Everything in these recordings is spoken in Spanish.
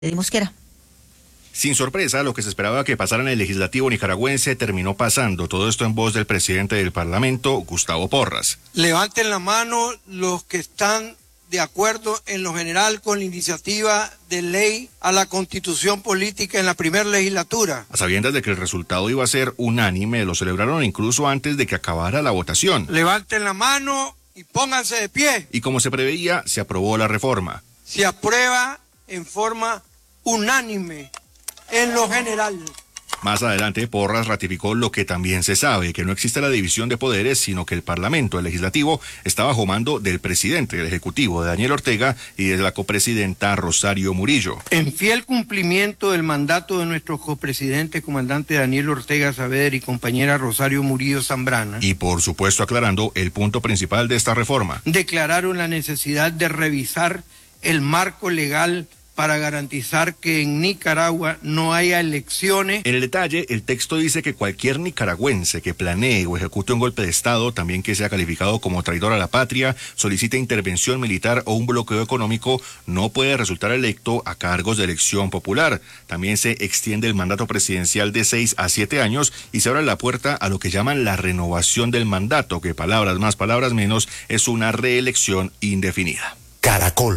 de Mosquera. Sin sorpresa, lo que se esperaba que pasara en el legislativo nicaragüense terminó pasando. Todo esto en voz del presidente del Parlamento, Gustavo Porras. Levanten la mano los que están de acuerdo en lo general con la iniciativa de ley a la Constitución Política en la primera legislatura. A sabiendas de que el resultado iba a ser unánime, lo celebraron incluso antes de que acabara la votación. Levanten la mano y pónganse de pie. Y como se preveía, se aprobó la reforma. Se aprueba en forma unánime en lo general. Más adelante, Porras ratificó lo que también se sabe, que no existe la división de poderes, sino que el Parlamento, el Legislativo, está bajo mando del presidente del Ejecutivo, de Daniel Ortega, y de la copresidenta Rosario Murillo. En fiel cumplimiento del mandato de nuestro copresidente, comandante Daniel Ortega Saavedra, y compañera Rosario Murillo Zambrana. Y por supuesto aclarando el punto principal de esta reforma. Declararon la necesidad de revisar el marco legal para garantizar que en Nicaragua no haya elecciones. En el detalle, el texto dice que cualquier nicaragüense que planee o ejecute un golpe de Estado, también que sea calificado como traidor a la patria, solicite intervención militar o un bloqueo económico, no puede resultar electo a cargos de elección popular. También se extiende el mandato presidencial de 6 a 7 años y se abre la puerta a lo que llaman la renovación del mandato, que palabras más, palabras menos, es una reelección indefinida. Caracol.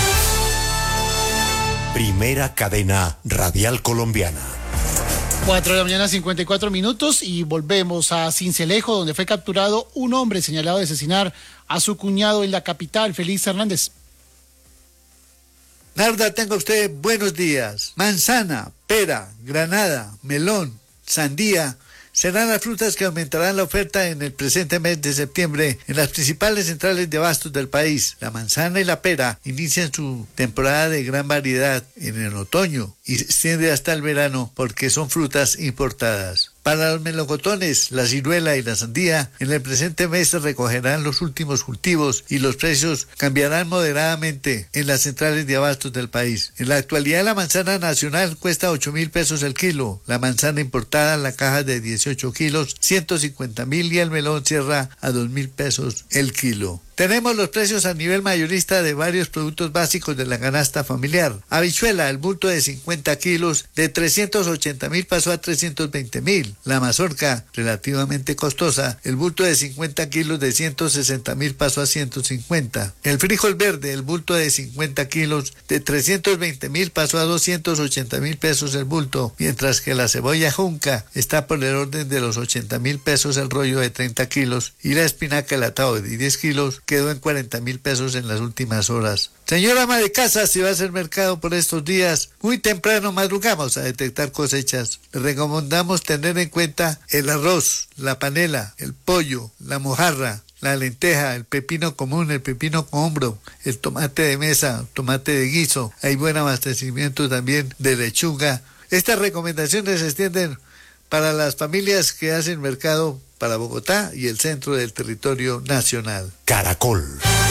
Primera cadena radial colombiana. 4 de la mañana, 54 minutos, y volvemos a Sincelejo, donde fue capturado un hombre señalado de asesinar a su cuñado en la capital. Félix Hernández. Narda, tenga usted buenos días. Manzana, pera, granada, melón, sandía serán las frutas que aumentarán la oferta en el presente mes de septiembre en las principales centrales de abastos del país. La manzana y la pera inician su temporada de gran variedad en el otoño y se extiende hasta el verano porque son frutas importadas. Para los melocotones, la ciruela y la sandía, en el presente mes se recogerán los últimos cultivos y los precios cambiarán moderadamente en las centrales de abastos del país. En la actualidad, la manzana nacional cuesta 8.000 pesos el kilo, la manzana importada en la caja de 18 kilos, 150.000, y el melón cierra a 2.000 pesos el kilo. Tenemos los precios a nivel mayorista de varios productos básicos de la canasta familiar. Habichuela, el bulto de 50 kilos, de 380.000 pasó a 320.000. La mazorca, relativamente costosa, el bulto de 50 kilos de 160.000 pasó a 150. El frijol verde, el bulto de 50 kilos, de 320.000 pasó a 280.000 pesos el bulto, mientras que la cebolla junca está por el orden de los 80.000 pesos el rollo de 30 kilos, y la espinaca, el atado de 10 kilos, quedó en 40.000 pesos en las últimas horas. Señora ama de casa, si va a hacer mercado por estos días, muy temprano madrugamos a detectar cosechas. Le recomendamos tener en cuenta el arroz, la panela, el pollo, la mojarra, la lenteja, el pepino común, el pepino con hombro, el tomate de mesa, tomate de guiso. Hay buen abastecimiento también de lechuga. Estas recomendaciones se extienden para las familias que hacen mercado para Bogotá y el centro del territorio nacional. Caracol.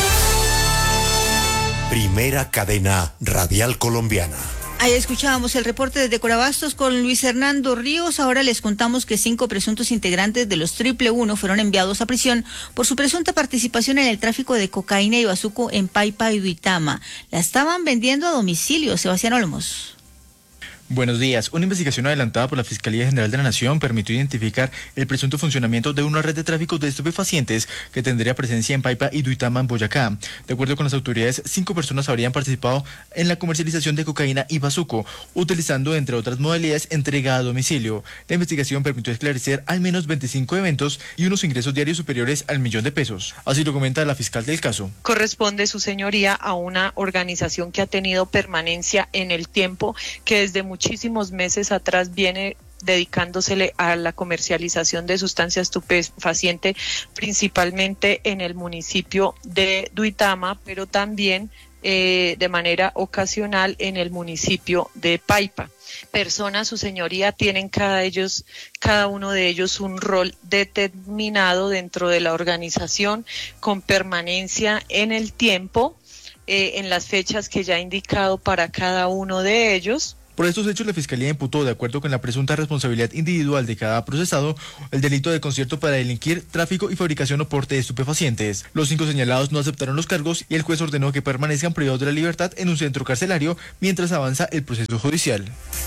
Primera cadena radial colombiana. Ahí escuchábamos el reporte desde Corabastos con Luis Hernando Ríos. Ahora les contamos que 5 presuntos integrantes de los 111 fueron enviados a prisión por su presunta participación en el tráfico de cocaína y bazuco en Paipa y Duitama. La estaban vendiendo a domicilio. Sebastián Olmos. Buenos días. Una investigación adelantada por la Fiscalía General de la Nación permitió identificar el presunto funcionamiento de una red de tráfico de estupefacientes que tendría presencia en Paipa y Duitama, en Boyacá. De acuerdo con las autoridades, 5 personas habrían participado en la comercialización de cocaína y bazuco, utilizando, entre otras modalidades, entrega a domicilio. La investigación permitió esclarecer al menos 25 eventos y unos ingresos diarios superiores al 1.000.000 de pesos. Así lo comenta la fiscal del caso. Corresponde, su señoría, a una organización que ha tenido permanencia en el tiempo, que desde muchísimos meses atrás viene dedicándosele a la comercialización de sustancias estupefacientes, principalmente en el municipio de Duitama, pero también de manera ocasional en el municipio de Paipa. Personas, su señoría, tienen cada uno de ellos un rol determinado dentro de la organización, con permanencia en el tiempo, en las fechas que ya he indicado para cada uno de ellos. Por estos hechos, la Fiscalía imputó, de acuerdo con la presunta responsabilidad individual de cada procesado, el delito de concierto para delinquir, tráfico y fabricación o porte de estupefacientes. Los 5 señalados no aceptaron los cargos y el juez ordenó que permanezcan privados de la libertad en un centro carcelario mientras avanza el proceso judicial.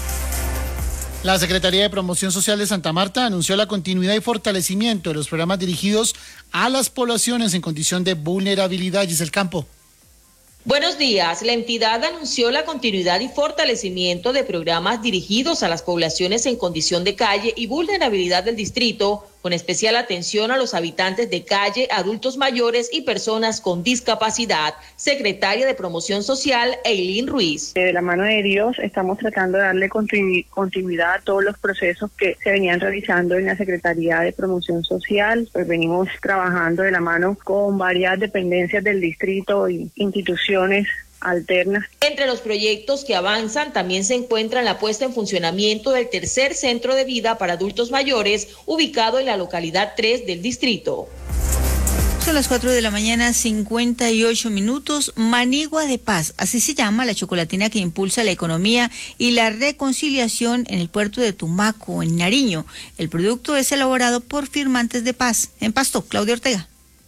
La Secretaría de Promoción Social de Santa Marta anunció la continuidad y fortalecimiento de los programas dirigidos a las poblaciones en condición de vulnerabilidad. Giselle Campo. Buenos días. La entidad anunció la continuidad y fortalecimiento de programas dirigidos a las poblaciones en condición de calle y vulnerabilidad del distrito, con especial atención a los habitantes de calle, adultos mayores y personas con discapacidad. Secretaria de Promoción Social, Eileen Ruiz. De la mano de Dios estamos tratando de darle continuidad a todos los procesos que se venían realizando en la Secretaría de Promoción Social. Pues venimos trabajando de la mano con varias dependencias del distrito y instituciones alternas. Entre los proyectos que avanzan también se encuentra la puesta en funcionamiento del tercer centro de vida para adultos mayores, ubicado en la localidad 3 del distrito. Son las 4 de la mañana, 58 minutos. Manigua de Paz, así se llama la chocolatina que impulsa la economía y la reconciliación en el puerto de Tumaco, en Nariño. El producto es elaborado por firmantes de paz. En Pasto, Claudia Ortega.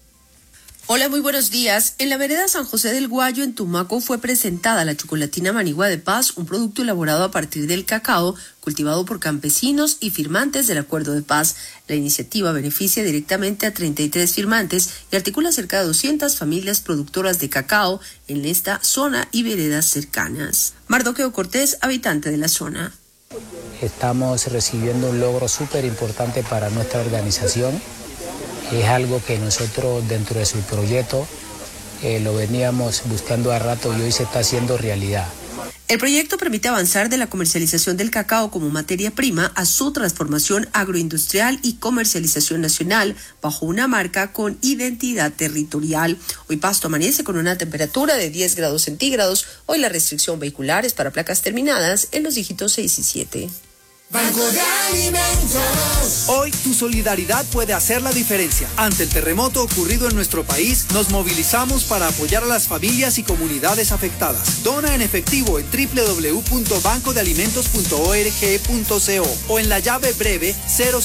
Hola, muy buenos días. En la vereda San José del Guayo, en Tumaco, fue presentada la chocolatina Manigua de Paz, un producto elaborado a partir del cacao, cultivado por campesinos y firmantes del Acuerdo de Paz. La iniciativa beneficia directamente a 33 firmantes y articula cerca de 200 familias productoras de cacao en esta zona y veredas cercanas. Mardoqueo Cortés, habitante de la zona. Estamos recibiendo un logro súper importante para nuestra organización. Es algo que nosotros dentro de su proyecto lo veníamos buscando a rato y hoy se está haciendo realidad. El proyecto permite avanzar de la comercialización del cacao como materia prima a su transformación agroindustrial y comercialización nacional bajo una marca con identidad territorial. Hoy Pasto amanece con una temperatura de 10 grados centígrados. Hoy la restricción vehicular es para placas terminadas en los dígitos 6 y 7. Banco de Alimentos. Hoy tu solidaridad puede hacer la diferencia. Ante el terremoto ocurrido en nuestro país, nos movilizamos para apoyar a las familias y comunidades afectadas. Dona en efectivo en www.bancodealimentos.org.co o en la llave breve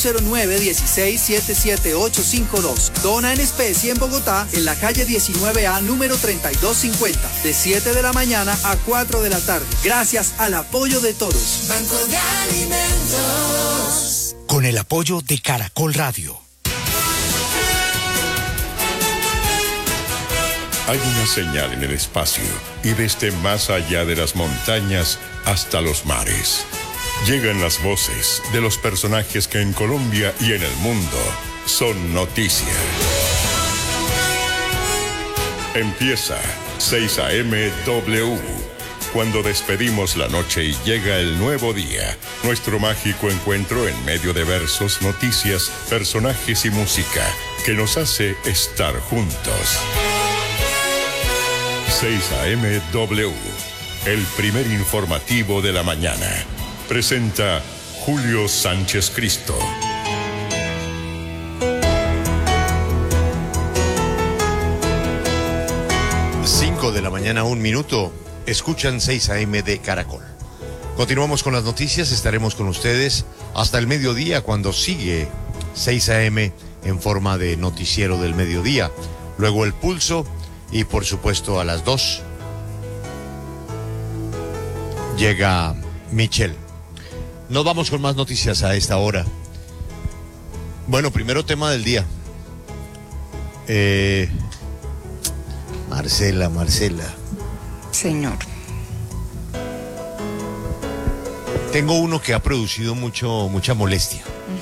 009-16-77852. Dona en especie en Bogotá, en la calle 19A, número 3250, de 7 de la mañana a 4 de la tarde. Gracias al apoyo de todos. Banco de Alimentos. Con el apoyo de Caracol Radio. Hay una señal en el espacio y desde más allá de las montañas hasta los mares. Llegan las voces de los personajes que en Colombia y en el mundo son noticia. Empieza 6 AM W. Cuando despedimos la noche y llega el nuevo día, nuestro mágico encuentro en medio de versos, noticias, personajes y música que nos hace estar juntos. 6 AM W, el primer informativo de la mañana. Presenta Julio Sánchez Cristo. 5 de la mañana, 1 minuto. Escuchan 6 AM de Caracol. Continuamos con las noticias, estaremos con ustedes hasta el mediodía cuando sigue 6 AM en forma de noticiero del mediodía. Luego el pulso y por supuesto a las 2 llega Michelle. Nos vamos con más noticias a esta hora. Bueno, primero tema del día. Marcela. Señor. Tengo uno que ha producido mucha molestia.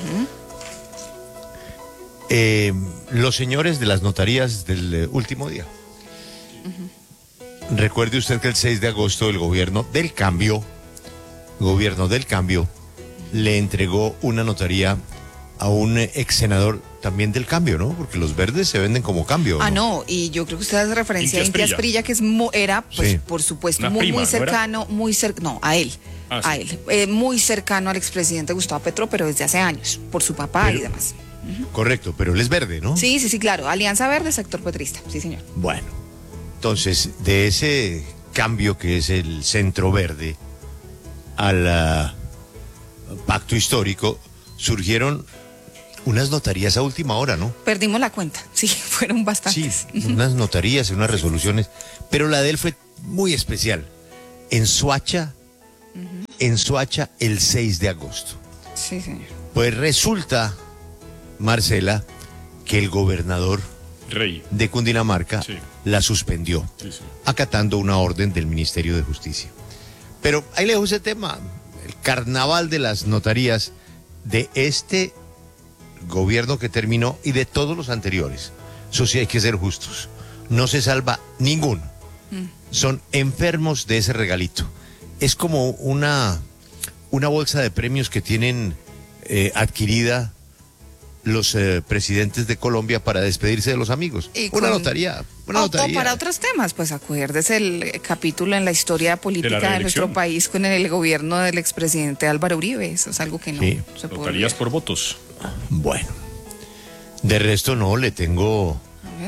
Los señores de las notarías del último día. Recuerde usted que el 6 de agosto el gobierno del cambio le entregó una notaría a un ex senador también del cambio, ¿no? Porque los verdes se venden como cambio, ¿no? No, y yo creo que usted hace referencia a Inti Asprilla, que era, pues, sí, por supuesto, muy cercano, a él. Muy cercano al expresidente Gustavo Petro, pero desde hace años, por su papá y demás. Correcto, pero él es verde, ¿no? Sí, claro, Alianza Verde, sector petrista, sí, señor. Bueno, entonces, de ese cambio que es el centro verde, al pacto histórico, surgieron unas notarías a última hora, ¿no? Perdimos la cuenta, sí, fueron bastantes. Sí, unas notarías, unas resoluciones, pero la de él fue muy especial. En Soacha, el 6 de agosto. Sí, señor. Pues resulta, Marcela, que el gobernador de Cundinamarca la suspendió, acatando una orden del Ministerio de Justicia. Pero ahí le dejo ese tema, el carnaval de las notarías de este gobierno que terminó y de todos los anteriores. Eso sí, hay que ser justos. No se salva ninguno. Son enfermos de ese regalito. Es como una bolsa de premios que tienen adquirida los presidentes de Colombia para despedirse de los amigos. Una notaría. O para otros temas, pues acuérdese el capítulo en la historia política de nuestro país con el gobierno del expresidente Álvaro Uribe. Eso es algo que no se puede notarías por votos. Bueno, de resto no, le tengo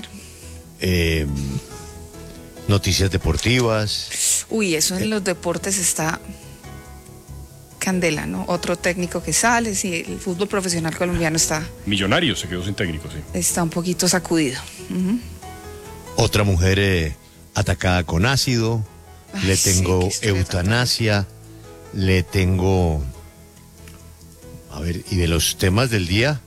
noticias deportivas. Uy, eso en los deportes está candela, ¿no? Otro técnico que sale, sí, el fútbol profesional colombiano está... Millonarios se quedó sin técnico, sí. Está un poquito sacudido. Otra mujer atacada con ácido. Le tengo eutanasia. Le tengo... A ver, y de los temas del día,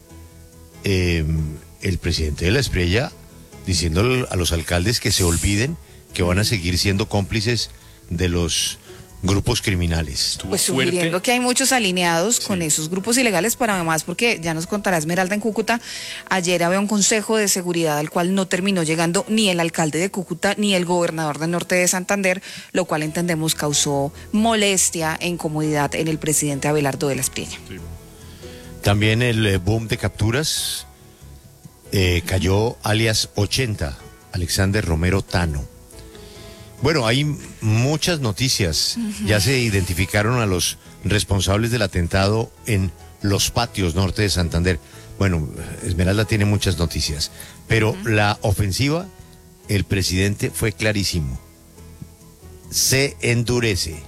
el presidente de La Espriella diciendo a los alcaldes que se olviden que van a seguir siendo cómplices de los grupos criminales. Pues sugiriendo que hay muchos alineados con esos grupos ilegales, para además, porque ya nos contará Esmeralda en Cúcuta, ayer había un consejo de seguridad al cual no terminó llegando ni el alcalde de Cúcuta ni el gobernador del norte de Santander, lo cual entendemos causó molestia e incomodidad en el presidente Abelardo de La Espriella. Sí. También el boom de capturas, cayó alias 80, Alexander Romero Tano. Bueno, hay muchas noticias. Ya se identificaron a los responsables del atentado en Los Patios, norte de Santander. Bueno, Esmeralda tiene muchas noticias, pero la ofensiva, el presidente fue clarísimo. Se endurece.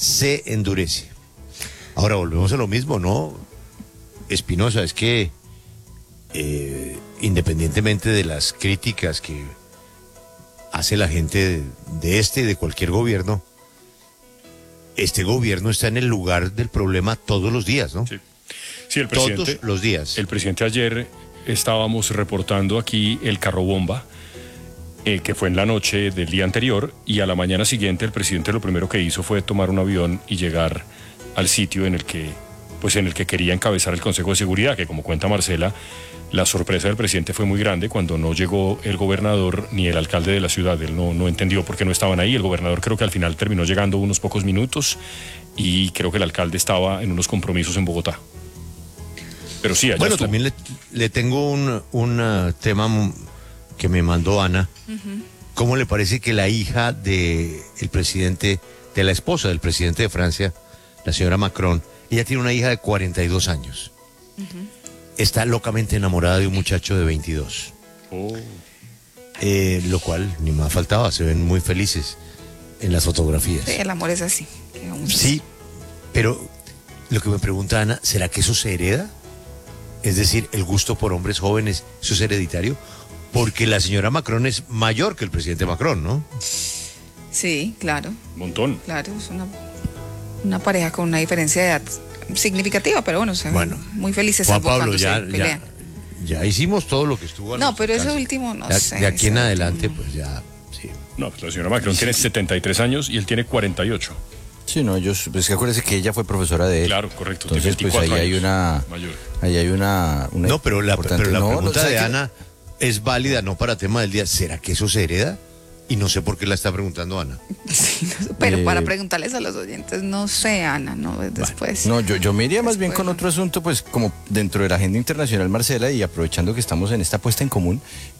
Ahora volvemos a lo mismo, ¿no? Espinosa, es que independientemente de las críticas que hace la gente de este y de cualquier gobierno, este gobierno está en el lugar del problema todos los días, ¿no? Sí, el presidente, todos los días. El presidente ayer estábamos reportando aquí el carro bomba, que fue en la noche del día anterior, y a la mañana siguiente el presidente lo primero que hizo fue tomar un avión y llegar al sitio en el que quería encabezar el Consejo de Seguridad, que como cuenta Marcela, la sorpresa del presidente fue muy grande cuando no llegó el gobernador ni el alcalde de la ciudad. Él no entendió por qué no estaban ahí. El gobernador creo que al final terminó llegando unos pocos minutos y creo que el alcalde estaba en unos compromisos en Bogotá. Pero sí, allá bueno, estuvo. También le tengo un tema que me mandó Ana. ¿Cómo le parece que la hija de la esposa del presidente de Francia, la señora Macron, ella tiene una hija de 42 años? Está locamente enamorada de un muchacho de 22. Lo cual ni más faltaba, se ven muy felices en las fotografías. Sí, el amor es así. Sí, pero lo que me pregunta Ana, ¿será que eso se hereda? Es decir, el gusto por hombres jóvenes, ¿eso es hereditario? Porque la señora Macron es mayor que el presidente Macron, ¿no? Sí, claro. Un montón. Claro, es una pareja con una diferencia de edad significativa, pero bueno, muy felices. Juan Pablo, ya hicimos todo lo que estuvo. No, pero eso último, no sé. De aquí en adelante, pues ya, sí. No, pues la señora Macron tiene 73 años y él tiene 48. Sí, no, pues que acuérdese que ella fue profesora de él. Claro, correcto. Entonces, pues ahí hay una... No, pero la pregunta de Ana es válida, no para tema del día. ¿Será que eso se hereda? Y no sé por qué la está preguntando Ana. Sí, pero para preguntarles a los oyentes, no sé, Ana, no después. No, yo me iría más bien con otro asunto, pues como dentro de la agenda internacional, Marcela, y aprovechando que estamos en esta puesta en común,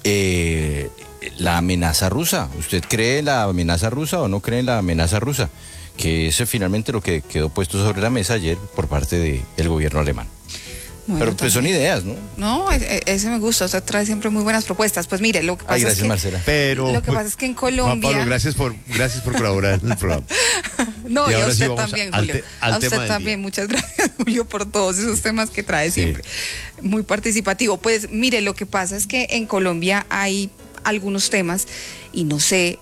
la amenaza rusa. ¿Usted cree en la amenaza rusa o no cree en la amenaza rusa? Que eso es finalmente lo que quedó puesto sobre la mesa ayer por parte del gobierno alemán. Bueno, pero pues son ideas, ¿no? No, ese me gusta, usted trae siempre muy buenas propuestas. Pues mire, lo que pasa gracias, es que, Marcela. Pero, lo que pasa es que en Colombia... Juan Pablo, gracias por colaborar en el programa. No, y a usted sí también, al Julio. al a usted tema también, muchas gracias, Julio, por todos esos temas que trae siempre. Muy participativo. Pues mire, lo que pasa es que en Colombia hay algunos temas, y no sé,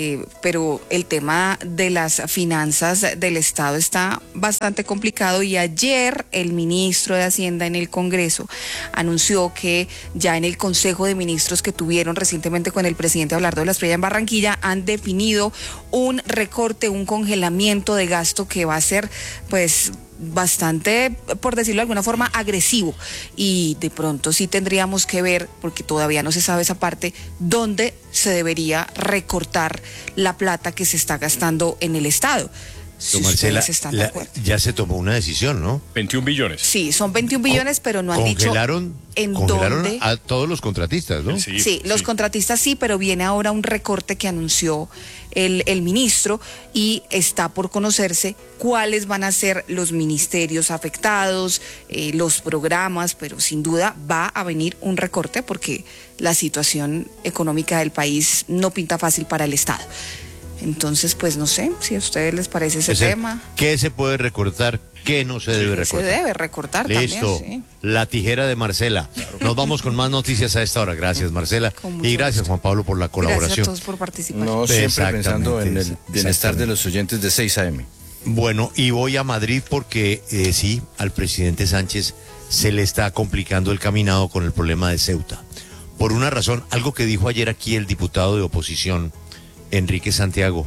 pero el tema de las finanzas del Estado está bastante complicado, y ayer el ministro de Hacienda en el Congreso anunció que ya en el Consejo de Ministros que tuvieron recientemente con el presidente Abelardo de la Espriella en Barranquilla han definido un recorte, un congelamiento de gasto que va a ser pues bastante, por decirlo de alguna forma, agresivo, y de pronto sí tendríamos que ver, porque todavía no se sabe esa parte, dónde se debería recortar la plata que se está gastando en el Estado. Si Marcela, están de acuerdo. ya se tomó una decisión, ¿no? 21 billones. Sí, son 21 billones, pero no han dicho en dónde. A todos los contratistas, ¿no? Sí, los contratistas sí, pero viene ahora un recorte que anunció el ministro, y está por conocerse cuáles van a ser los ministerios afectados, los programas, pero sin duda va a venir un recorte porque la situación económica del país no pinta fácil para el Estado. Entonces, pues no sé si a ustedes les parece ese tema. ¿Qué se puede recortar? ¿Qué no se debe recortar? Se debe recortar. Listo. También, sí. La tijera de Marcela. Nos vamos con más noticias a esta hora. Gracias, Marcela. Y gracias, Juan Pablo, por la colaboración. Gracias a todos por participar. No, siempre pensando en el bienestar de los oyentes de 6 AM. Bueno, y voy a Madrid porque sí, al presidente Sánchez se le está complicando el caminado con el problema de Ceuta. Por una razón, algo que dijo ayer aquí el diputado de oposición, Enrique Santiago.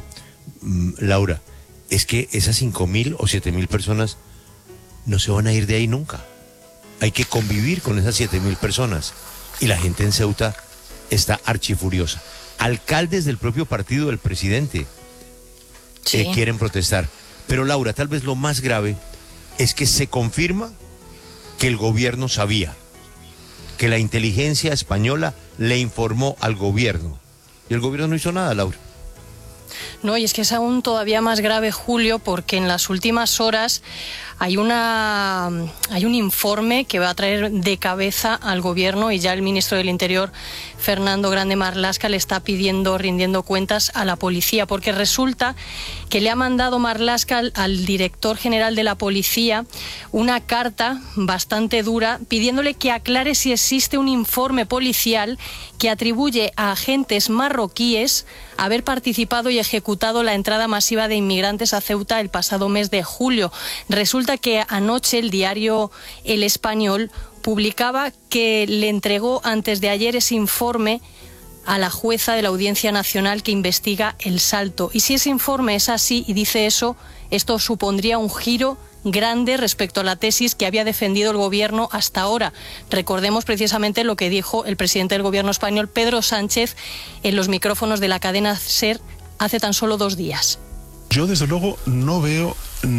Laura, es que esas 5.000 o 7.000 personas no se van a ir de ahí nunca. Hay que convivir con esas 7.000 personas. Y la gente en Ceuta está archifuriosa. Alcaldes del propio partido del presidente quieren protestar. Pero Laura, tal vez lo más grave es que se confirma que el gobierno sabía, que la inteligencia española le informó al gobierno. Y el gobierno no hizo nada, Laura. No, y es que es aún todavía más grave, Julio, porque en las últimas horas hay un informe que va a traer de cabeza al gobierno, y ya el ministro del Interior, Fernando Grande Marlaska, le está rindiendo cuentas a la policía, porque resulta que le ha mandado Marlaska al director general de la policía una carta bastante dura pidiéndole que aclare si existe un informe policial que atribuye a agentes marroquíes haber participado y ejecutado la entrada masiva de inmigrantes a Ceuta el pasado mes de julio. Resulta que anoche el diario El Español publicaba que le entregó antes de ayer ese informe a la jueza de la Audiencia Nacional que investiga el Salto. Y si ese informe es así y dice eso, esto supondría un giro grande respecto a la tesis que había defendido el gobierno hasta ahora. Recordemos precisamente lo que dijo el presidente del gobierno español, Pedro Sánchez, en los micrófonos de la cadena SER hace tan solo 2 días. Yo desde luego no veo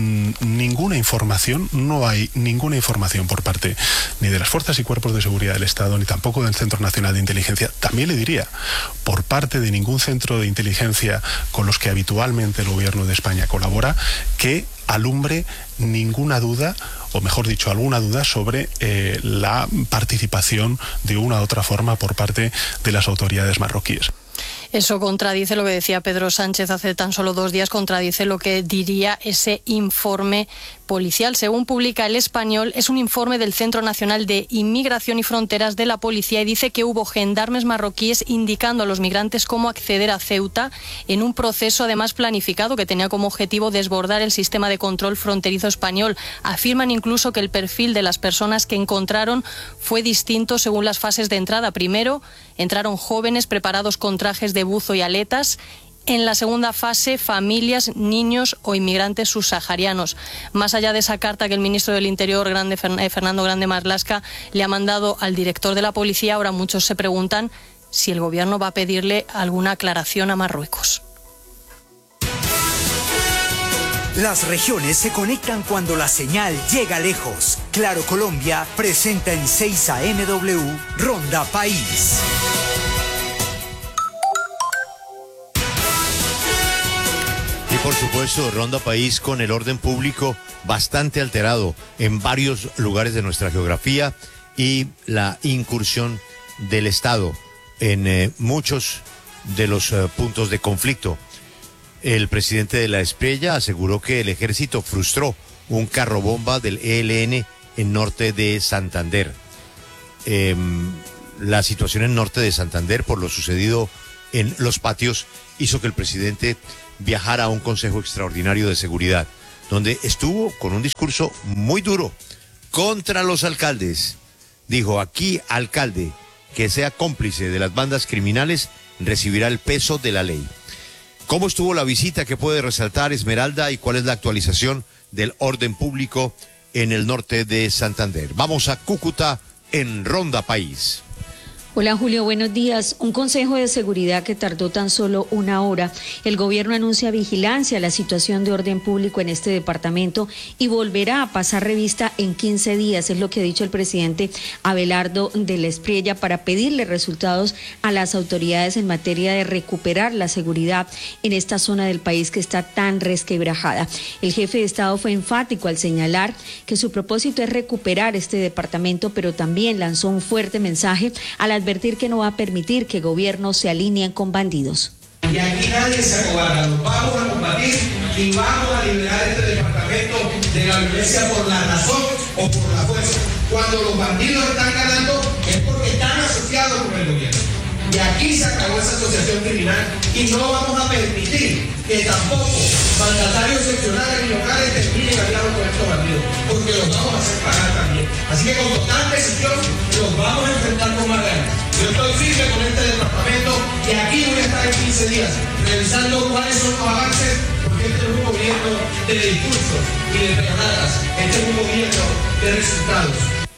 ninguna información, no hay ninguna información por parte ni de las fuerzas y cuerpos de seguridad del Estado, ni tampoco del Centro Nacional de Inteligencia, también le diría, por parte de ningún centro de inteligencia con los que habitualmente el gobierno de España colabora, que alumbre ninguna duda, o mejor dicho, alguna duda sobre la participación de una u otra forma por parte de las autoridades marroquíes. Eso contradice lo que decía Pedro Sánchez hace tan solo 2 días, contradice lo que diría ese informe policial. Según publica El Español, es un informe del Centro Nacional de Inmigración y Fronteras de la Policía, y dice que hubo gendarmes marroquíes indicando a los migrantes cómo acceder a Ceuta en un proceso además planificado que tenía como objetivo desbordar el sistema de control fronterizo español. Afirman incluso que el perfil de las personas que encontraron fue distinto según las fases de entrada. Primero, entraron jóvenes preparados con trajes de buzo y aletas. En la segunda fase, familias, niños o inmigrantes subsaharianos. Más allá de esa carta que el ministro del Interior, Fernando Grande Marlaska, le ha mandado al director de la policía, ahora muchos se preguntan si el gobierno va a pedirle alguna aclaración a Marruecos. Las regiones se conectan cuando la señal llega lejos. Claro Colombia presenta en 6 AMW Ronda País. Y por por supuesto, Ronda País con el orden público bastante alterado en varios lugares de nuestra geografía y la incursión del Estado en muchos de los puntos de conflicto. El presidente de la Espriella aseguró que el ejército frustró un carro bomba del ELN en norte de Santander. La situación en norte de Santander, por lo sucedido en Los Patios, hizo que el presidente viajara a un consejo extraordinario de seguridad, donde estuvo con un discurso muy duro contra los alcaldes. Dijo: aquí, alcalde que sea cómplice de las bandas criminales recibirá el peso de la ley. ¿Cómo estuvo la visita? ¿Qué puede resaltar Esmeralda? ¿Y cuál es la actualización del orden público en el norte de Santander? Vamos a Cúcuta en Ronda País. Hola Julio, buenos días. Un consejo de seguridad que tardó tan solo 1 hora. El gobierno anuncia vigilancia a la situación de orden público en este departamento y volverá a pasar revista en 15 días, es lo que ha dicho el presidente Abelardo de la Espriella, para pedirle resultados a las autoridades en materia de recuperar la seguridad en esta zona del país que está tan resquebrajada. El jefe de Estado fue enfático al señalar que su propósito es recuperar este departamento, pero también lanzó un fuerte mensaje a la advertir que no va a permitir que gobiernos se alineen con bandidos. Y aquí nadie se acobarda, los vamos a combatir y vamos a liberar este departamento de la violencia por la razón o por la fuerza. Cuando los bandidos están ganando es porque están asociados con el gobierno. Y aquí se acabó esa asociación criminal y no vamos a permitir que tampoco mandatarios seccionales y locales terminen aliados con estos bandidos, porque los vamos a hacer pagar también. Así que con total decisión los vamos a enfrentar con más ganas. Yo estoy firme con este departamento y aquí voy a estar en 15 días revisando cuáles son los avances, porque este es un gobierno de discursos y de peonadas, este es un gobierno de resultados.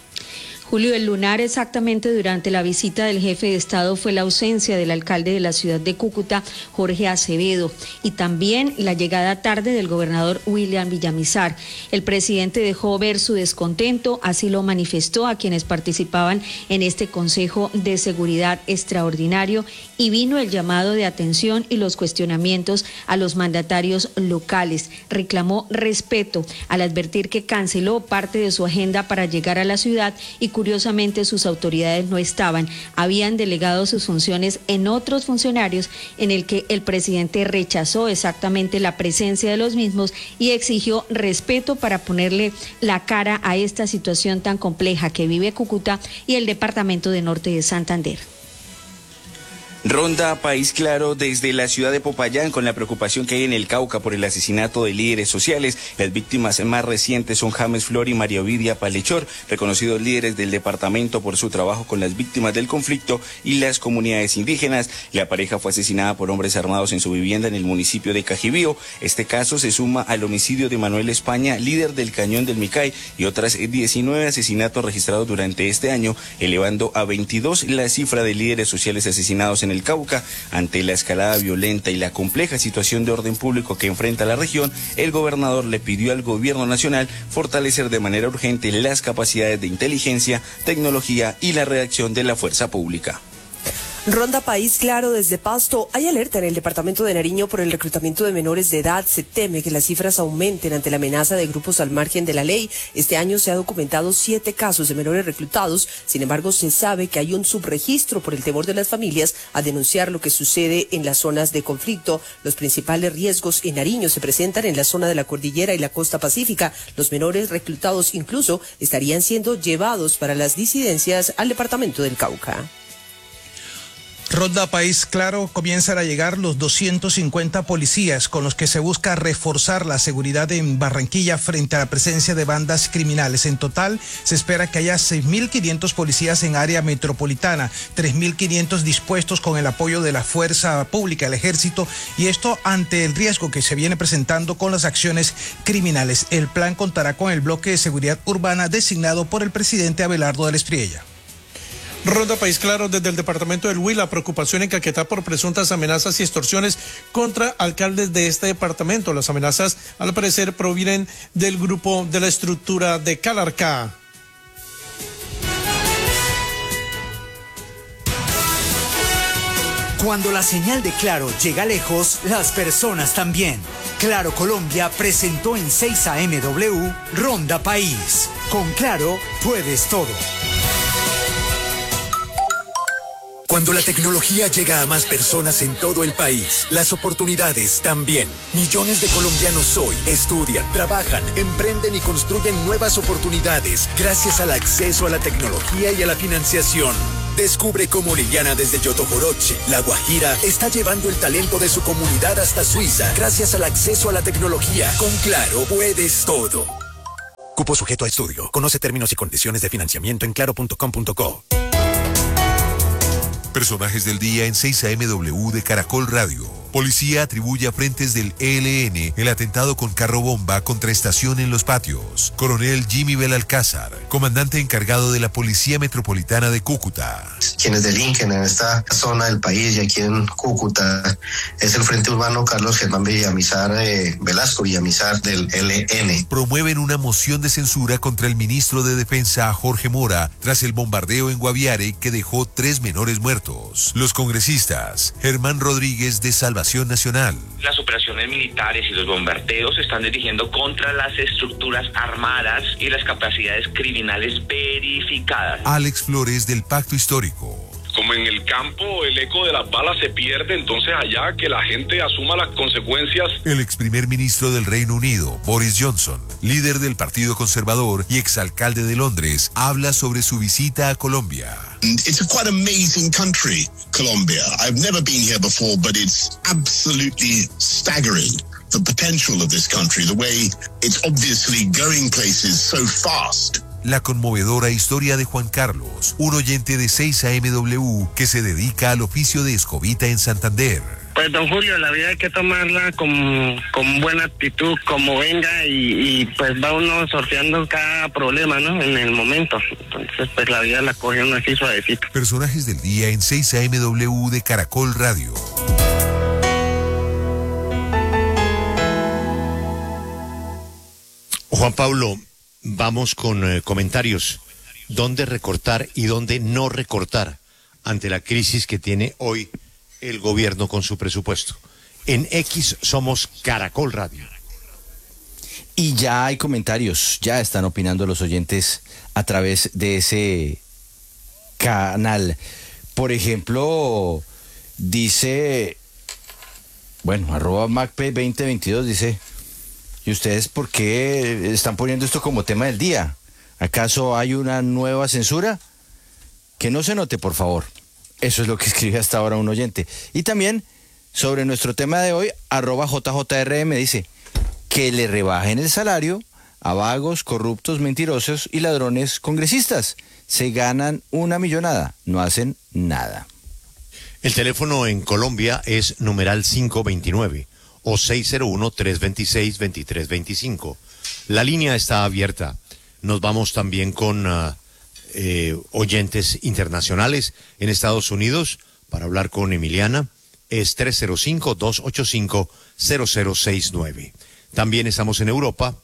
Julio, el lunar exactamente durante la visita del jefe de Estado fue la ausencia del alcalde de la ciudad de Cúcuta, Jorge Acevedo, y también la llegada tarde del gobernador William Villamizar. El presidente dejó ver su descontento, así lo manifestó a quienes participaban en este Consejo de Seguridad Extraordinario, y vino el llamado de atención y los cuestionamientos a los mandatarios locales. Reclamó respeto al advertir que canceló parte de su agenda para llegar a la ciudad y curiosamente sus autoridades no estaban, habían delegado sus funciones en otros funcionarios, en el que el presidente rechazó exactamente la presencia de los mismos y exigió respeto para ponerle la cara a esta situación tan compleja que vive Cúcuta y el departamento de Norte de Santander. Ronda País Claro desde la ciudad de Popayán, con la preocupación que hay en el Cauca por el asesinato de líderes sociales. Las víctimas más recientes son James Flor y María Ovidia Palechor, reconocidos líderes del departamento por su trabajo con las víctimas del conflicto y las comunidades indígenas. La pareja fue asesinada por hombres armados en su vivienda en el municipio de Cajibío. Este caso se suma al homicidio de Manuel España, líder del Cañón del Micay, y otras 19 asesinatos registrados durante este año, elevando a 22 la cifra de líderes sociales asesinados en el Cauca. Ante la escalada violenta y la compleja situación de orden público que enfrenta la región, el gobernador le pidió al gobierno nacional fortalecer de manera urgente las capacidades de inteligencia, tecnología y la reacción de la fuerza pública. Ronda País Claro desde Pasto. Hay alerta en el departamento de Nariño por el reclutamiento de menores de edad. Se teme que las cifras aumenten ante la amenaza de grupos al margen de la ley. Este año se ha documentado 7 casos de menores reclutados. Sin embargo, se sabe que hay un subregistro por el temor de las familias a denunciar lo que sucede en las zonas de conflicto. Los principales riesgos en Nariño se presentan en la zona de la cordillera y la costa pacífica. Los menores reclutados incluso estarían siendo llevados para las disidencias al departamento del Cauca. Ronda País Claro, comienzan a llegar los 250 policías con los que se busca reforzar la seguridad en Barranquilla frente a la presencia de bandas criminales. En total, se espera que haya 6.500 policías en área metropolitana, 3.500 dispuestos con el apoyo de la fuerza pública, el ejército, y esto ante el riesgo que se viene presentando con las acciones criminales. El plan contará con el bloque de seguridad urbana designado por el presidente Abelardo de la Espriella. Ronda País Claro desde el departamento del Huila, preocupación en Caquetá por presuntas amenazas y extorsiones contra alcaldes de este departamento. Las amenazas, al parecer, provienen del grupo de la estructura de Calarcá. Cuando la señal de Claro llega lejos, las personas también. Claro Colombia presentó en 6 AMW Ronda País. Con Claro, puedes todo. Cuando la tecnología llega a más personas en todo el país, las oportunidades también. Millones de colombianos hoy estudian, trabajan, emprenden y construyen nuevas oportunidades gracias al acceso a la tecnología y a la financiación. Descubre cómo Liliana desde Yotojoroche, La Guajira, está llevando el talento de su comunidad hasta Suiza gracias al acceso a la tecnología. Con Claro, puedes todo. Cupo sujeto a estudio. Conoce términos y condiciones de financiamiento en claro.com.co. Personajes del día en 6 AMW de Caracol Radio. Policía atribuye a frentes del ELN el atentado con carro bomba contra estación en Los Patios. Coronel Jimmy Belalcázar, comandante encargado de la Policía Metropolitana de Cúcuta. Quienes delinquen en esta zona del país y aquí en Cúcuta es el Frente Urbano Carlos Germán Velasco Villamizar del ELN. Promueven una moción de censura contra el ministro de Defensa Jorge Mora tras el bombardeo en Guaviare que dejó 3 menores muertos. Los congresistas Germán Rodríguez de Salvación Nacional. Las operaciones militares y los bombardeos se están dirigiendo contra las estructuras armadas y las capacidades criminales verificadas. Alex Flores del Pacto Histórico. Como en el campo el eco de las balas se pierde, entonces allá que la gente asuma las consecuencias. El ex primer ministro del Reino Unido, Boris Johnson, líder del Partido Conservador y exalcalde de Londres, habla sobre su visita a Colombia. It's a quite amazing country, Colombia. I've never been here before, but it's absolutely staggering. The potential of this country, the way it's obviously going places so fast. La conmovedora historia de Juan Carlos, un oyente de 6 AMW que se dedica al oficio de escobita en Santander. Pues don Julio, la vida hay que tomarla con buena actitud, como venga, y pues va uno sorteando cada problema, ¿no? En el momento. Entonces pues la vida la coge uno así suavecito. Personajes del día en 6 AMW de Caracol Radio. Juan Pablo, vamos con comentarios. ¿Dónde recortar y dónde no recortar ante la crisis que tiene hoy el gobierno con su presupuesto? En X somos Caracol Radio. Y ya hay comentarios, ya están opinando los oyentes a través de ese canal. Por ejemplo, dice, bueno, @MacP2022 dice, ¿y ustedes por qué están poniendo esto como tema del día? ¿Acaso hay una nueva censura? Que no se note, por favor. Eso es lo que escribe hasta ahora un oyente. Y también, sobre nuestro tema de hoy, @JJRM dice que le rebajen el salario a vagos, corruptos, mentirosos y ladrones congresistas. Se ganan una millonada, no hacen nada. El teléfono en Colombia es numeral 529 o 601-326-2325. La línea está abierta. Nos vamos también con oyentes internacionales en Estados Unidos para hablar con Emiliana. Es 305-285-0069. También estamos en Europa.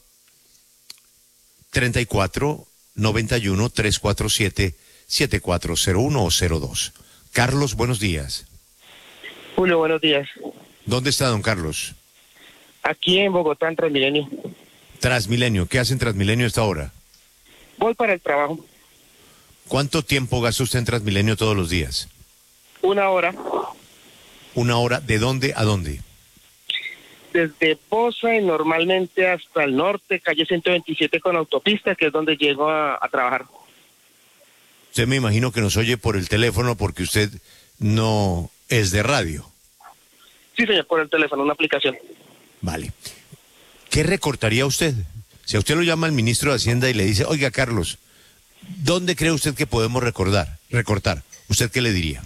34-91-347-7401 o 02. Carlos, buenos días. Julio, buenos días. ¿Dónde está don Carlos? Aquí en Bogotá, en Transmilenio. Transmilenio, ¿qué hace en Transmilenio a esta hora? Voy para el trabajo. ¿Cuánto tiempo gasta usted en Transmilenio todos los días? 1 hora. 1 hora, ¿de dónde a dónde? Desde Poza y normalmente hasta el norte, calle 127 con autopista, que es donde llego a trabajar. Usted me imagino que nos oye por el teléfono porque usted no es de radio. Sí, señor, por el teléfono, una aplicación. Vale. ¿Qué recortaría usted? Si a usted lo llama el ministro de Hacienda y le dice, oiga, Carlos, ¿dónde cree usted que podemos recortar? ¿Usted qué le diría?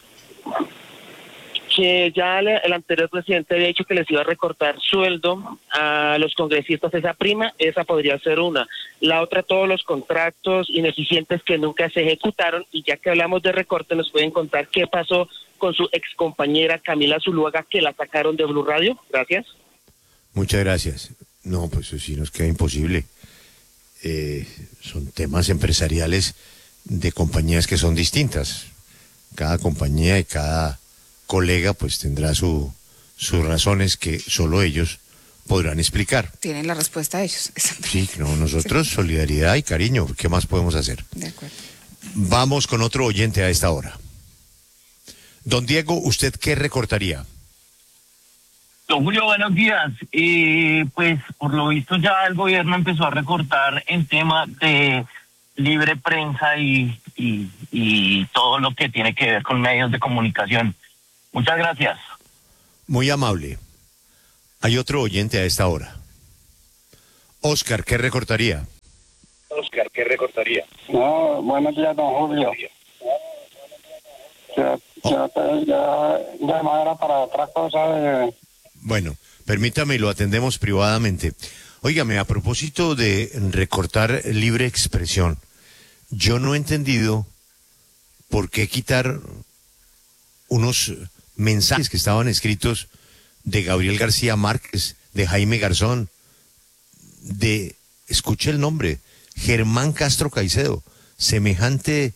Que ya el anterior presidente había dicho que les iba a recortar sueldo a los congresistas, esa prima, esa podría ser una. La otra, todos los contratos ineficientes que nunca se ejecutaron, y ya que hablamos de recorte, nos pueden contar qué pasó con su excompañera Camila Zuluaga, que la sacaron de Blue Radio. Gracias. Muchas gracias. No, pues sí nos queda imposible. Son temas empresariales de compañías que son distintas. Cada compañía y cada colega pues tendrá sus razones que solo ellos podrán explicar. Tienen la respuesta a ellos. Sí, no, nosotros solidaridad y cariño, ¿qué más podemos hacer? De acuerdo. Vamos con otro oyente a esta hora. Don Diego, ¿usted qué recortaría? Don Julio, buenos días. Pues por lo visto ya el gobierno empezó a recortar en tema de libre prensa y todo lo que tiene que ver con medios de comunicación. Muchas gracias. Muy amable. Hay otro oyente a esta hora. Oscar, ¿qué recortaría? No, buenos días, don Julio. Ya era para otra cosa. Bueno, permítame y lo atendemos privadamente. Óigame, a propósito de recortar libre expresión, yo no he entendido por qué quitar unos mensajes que estaban escritos de Gabriel García Márquez, de Jaime Garzón, escuche el nombre, Germán Castro Caicedo, semejante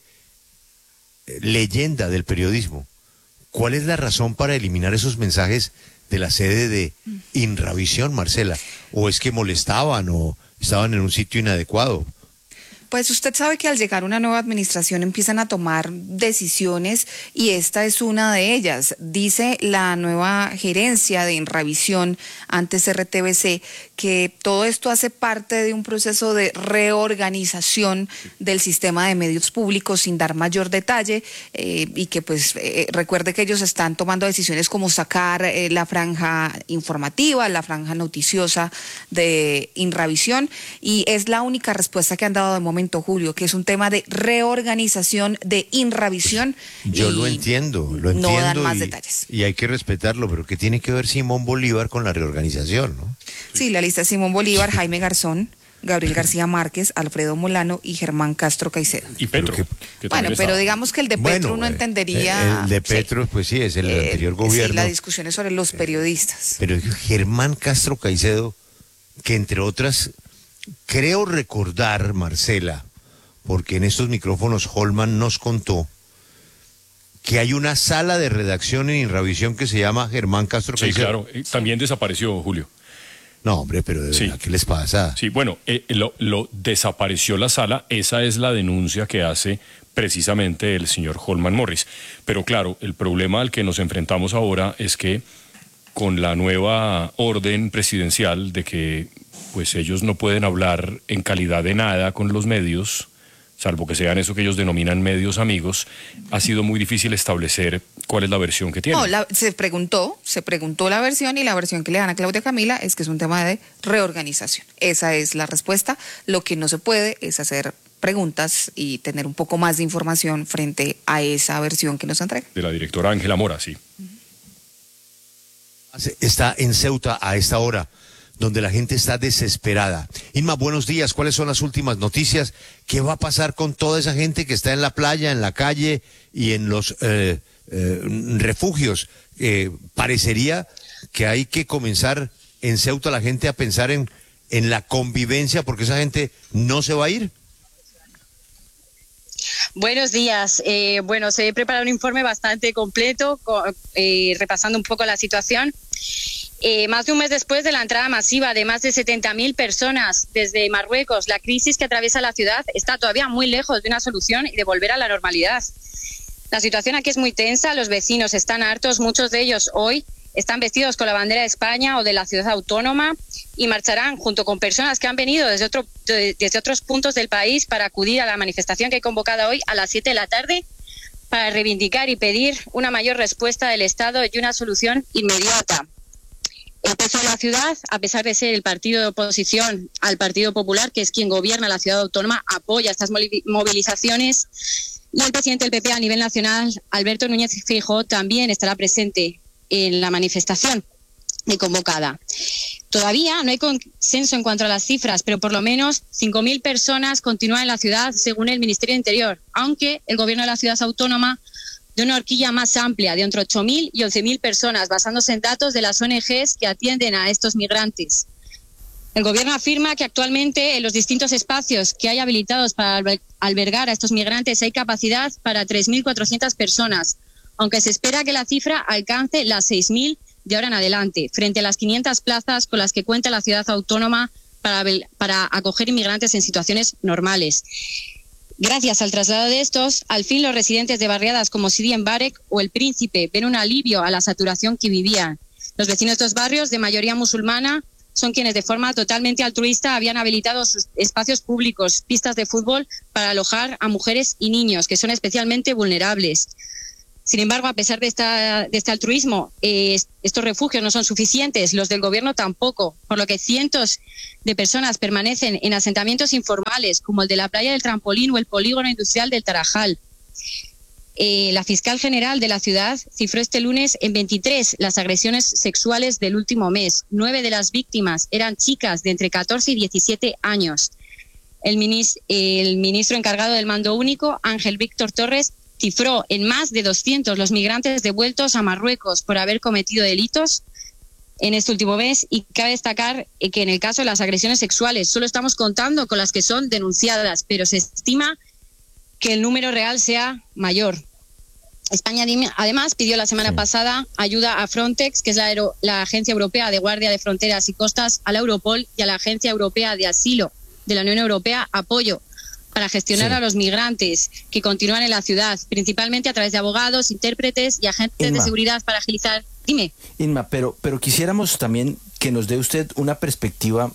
leyenda del periodismo. ¿Cuál es la razón para eliminar esos mensajes de la sede de Inravisión, Marcela? ¿O es que molestaban o estaban en un sitio inadecuado? Pues usted sabe que al llegar una nueva administración empiezan a tomar decisiones y esta es una de ellas. Dice la nueva gerencia de Inravisión, antes RTBC, que todo esto hace parte de un proceso de reorganización del sistema de medios públicos sin dar mayor detalle y que pues recuerde que ellos están tomando decisiones como sacar la franja informativa, la franja noticiosa de Inravisión y es la única respuesta que han dado de momento, Julio, que es un tema de reorganización de Inravisión. Yo lo entiendo. No dan más detalles. Y hay que respetarlo, pero ¿qué tiene que ver Simón Bolívar con la reorganización, no? Sí, la lista es Simón Bolívar, Jaime Garzón, Gabriel García Márquez, Alfredo Molano y Germán Castro Caicedo. Y Petro. Bueno, pero digamos que el de Petro uno entendería... El de Petro, pues sí, es el anterior gobierno. Sí, la discusión es sobre los periodistas. Pero Germán Castro Caicedo, que entre otras... Creo recordar, Marcela, porque en estos micrófonos Holman nos contó que hay una sala de redacción en Inravisión que se llama Germán Castro Caicedo. Sí, claro, también desapareció, Julio. No, hombre, pero de verdad, ¿qué les pasa? Sí, bueno, lo desapareció la sala, esa es la denuncia que hace precisamente el señor Holman Morris. Pero claro, el problema al que nos enfrentamos ahora es que con la nueva orden presidencial de que pues ellos no pueden hablar en calidad de nada con los medios, salvo que sean eso que ellos denominan medios amigos, ha sido muy difícil establecer cuál es la versión que tienen. No, se preguntó la versión y la versión que le dan a Claudia Camila es que es un tema de reorganización. Esa es la respuesta. Lo que no se puede es hacer preguntas y tener un poco más de información frente a esa versión que nos entrega. De la directora Ángela Mora, sí. Está en Ceuta a esta hora, donde la gente está desesperada. Inma, buenos días. ¿Cuáles son las últimas noticias? ¿Qué va a pasar con toda esa gente que está en la playa, en la calle y en los refugios? Parecería que hay que comenzar en Ceuta la gente a pensar en la convivencia porque esa gente no se va a ir. Buenos días. Bueno, se he preparado un informe bastante completo, repasando un poco la situación. Más de un mes después de la entrada masiva de más de 70.000 personas desde Marruecos, la crisis que atraviesa la ciudad está todavía muy lejos de una solución y de volver a la normalidad. La situación aquí es muy tensa, los vecinos están hartos, muchos de ellos hoy están vestidos con la bandera de España o de la ciudad autónoma y marcharán junto con personas que han venido desde otros puntos del país para acudir a la manifestación que hay convocada hoy a las 7 de la tarde para reivindicar y pedir una mayor respuesta del Estado y una solución inmediata. El peso de la ciudad, a pesar de ser el partido de oposición al Partido Popular, que es quien gobierna la ciudad autónoma, apoya estas movilizaciones y el presidente del PP a nivel nacional, Alberto Núñez Feijóo, también estará presente en la manifestación convocada. Todavía no hay consenso en cuanto a las cifras, pero por lo menos 5.000 personas continúan en la ciudad, según el Ministerio de Interior, aunque el gobierno de la ciudad autónoma de una horquilla más amplia, de entre 8.000 y 11.000 personas, basándose en datos de las ONGs que atienden a estos migrantes. El gobierno afirma que actualmente en los distintos espacios que hay habilitados para albergar a estos migrantes hay capacidad para 3.400 personas, aunque se espera que la cifra alcance las 6.000 de ahora en adelante, frente a las 500 plazas con las que cuenta la ciudad autónoma para acoger inmigrantes en situaciones normales. Gracias al traslado de estos, al fin los residentes de barriadas como Sidi Mbarek o El Príncipe ven un alivio a la saturación que vivían. Los vecinos de estos barrios, de mayoría musulmana, son quienes de forma totalmente altruista habían habilitado sus espacios públicos, pistas de fútbol, para alojar a mujeres y niños, que son especialmente vulnerables. Sin embargo, a pesar de este altruismo, estos refugios no son suficientes, los del gobierno tampoco, por lo que cientos de personas permanecen en asentamientos informales, como el de la playa del Trampolín o el polígono industrial del Tarajal. La fiscal general de la ciudad cifró este lunes en 23 las agresiones sexuales del último mes. 9 de las víctimas eran chicas de entre 14 y 17 años. El ministro encargado del mando único, Ángel Víctor Torres, cifró en más de 200 los migrantes devueltos a Marruecos por haber cometido delitos en este último mes, y cabe destacar que en el caso de las agresiones sexuales solo estamos contando con las que son denunciadas, pero se estima que el número real sea mayor. España además pidió la semana pasada ayuda a Frontex, que es la Agencia Europea de Guardia de Fronteras y Costas, a la Europol y a la Agencia Europea de Asilo de la Unión Europea apoyo para gestionar a los migrantes que continúan en la ciudad, principalmente a través de abogados, intérpretes y agentes de seguridad para agilizar. Dime. Inma, pero quisiéramos también que nos dé usted una perspectiva